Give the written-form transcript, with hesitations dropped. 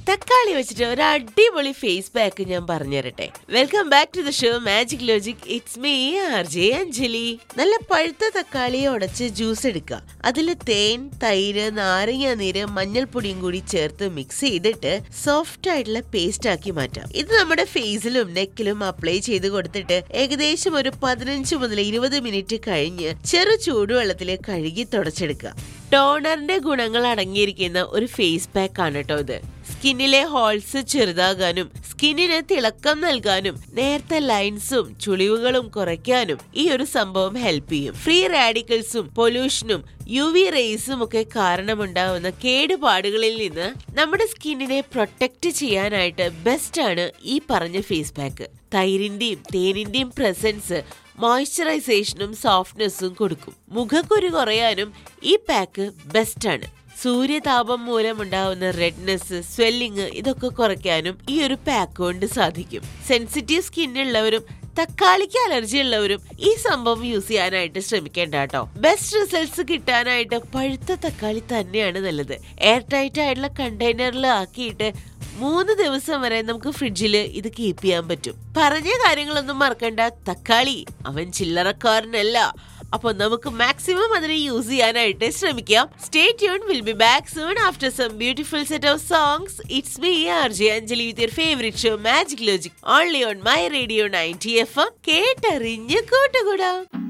തക്കാളി വെച്ചിട്ട് ഒരു അടിപൊളി ഫേസ് പാക്ക് ഞാൻ പറഞ്ഞുതരട്ടെ. Welcome back to the show magic logic. It's me RJ Anjali. നല്ല പഴുത്ത തക്കാളിയെ ഉടച്ച് ജ്യൂസ് എടുക്കുക. അതിൽ തേൻ, തൈര്, നാരങ്ങ നീര്, മഞ്ഞൾപ്പൊടിയും കൂടി ചേർത്ത് മിക്സ് ചെയ്തിട്ട് സോഫ്റ്റ് ആയിട്ടുള്ള പേസ്റ്റ് ആക്കി മാറ്റാം. ഇത് നമ്മുടെ ഫേസിലും നെക്കിലും അപ്ലൈ ചെയ്ത് കൊടുത്തിട്ട് ഏകദേശം ഒരു 15 മുതൽ 20 മിനിറ്റ് കഴിഞ്ഞ് ചെറു ചൂടുവെള്ളത്തിൽ കഴുകി തുടച്ചെടുക്കുക. ടോണറിന്റെ ഗുണങ്ങൾ അടങ്ങിയിരിക്കുന്ന ഒരു ഫേസ് പാക്ക് ആണ് കേട്ടോ ഇത്. സ്കിന്നിലെ ഹോൾസ് ചെറുതാകാനും സ്കിന്നിന് തിളക്കം നൽകാനും നേരത്തെ ലൈൻസും ചുളിവുകളും കുറയ്ക്കാനും ഈ ഒരു സംഭവം ഹെൽപ്പ് ചെയ്യും. ഫ്രീ റാഡിക്കൽസും പൊല്യൂഷനും UV റേസും ഒക്കെ കാരണമുണ്ടാവുന്ന കേടുപാടുകളിൽ നിന്ന് നമ്മുടെ സ്കിന്നിനെ പ്രൊട്ടക്ട് ചെയ്യാനായിട്ട് ബെസ്റ്റ് ആണ് ഈ പറഞ്ഞ ഫേസ് പാക്ക്. തൈരിന്റെയും തേനിന്റെയും പ്രസൻസ് മോയ്സ്ചറൈസേഷനും സോഫ്റ്റ്നെസ്സും കൊടുക്കും. മുഖക്കുരു കുറയാനും ഈ പാക്ക് ബെസ്റ്റ് ആണ്. സൂര്യതാപം മൂലമുണ്ടാവുന്ന റെഡ്നെസ്, സ്വെല്ലിങ് ഇതൊക്കെ കുറയ്ക്കാനും ഈ ഒരു പാക്ക് കൊണ്ട് സാധിക്കും. സെൻസിറ്റീവ് സ്കിന്നുള്ളവരും തക്കാളിക്ക് അലർജി ഉള്ളവരും ഈ സംഭവം യൂസ് ചെയ്യാനായിട്ട് ശ്രമിക്കേണ്ട കേട്ടോ. ബെസ്റ്റ് റിസൾട്ട്സ് കിട്ടാനായിട്ട് പഴുത്ത തക്കാളി തന്നെയാണ് നല്ലത്. എയർ ടൈറ്റ് ആയിട്ടുള്ള കണ്ടെയ്നറിൽ ആക്കിയിട്ട് 3 ദിവസം വരെ നമുക്ക് ഫ്രിഡ്ജിൽ ഇത് കീപ്പ് ചെയ്യാൻ പറ്റും. പറഞ്ഞ കാര്യങ്ങളൊന്നും മറക്കണ്ട. തക്കാളി അവൻ ചില്ലറക്കാരനല്ല. അപ്പോൾ നമുക്ക് മാക്സിമം അതിനെ യൂസ് ചെയ്യാനായിട്ട് ശ്രമിക്കാം. Stay tune. Will be back soon after some beautiful set of songs. It's me RJ Anjali with your favourite show magic logic only on my radio 90 FM. കേട്ടറിഞ്ഞ് കൂട്ടുകൂടാം.